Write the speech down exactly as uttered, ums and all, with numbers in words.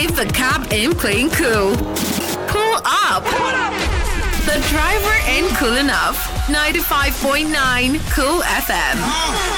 if the cab ain't playing cool. Pull up. The driver ain't cool enough. ninety-five point nine Cool F M.